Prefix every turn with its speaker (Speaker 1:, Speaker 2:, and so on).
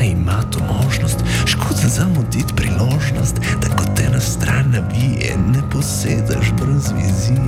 Speaker 1: ima to možnost, škoda zamuditi priložnost, da kot te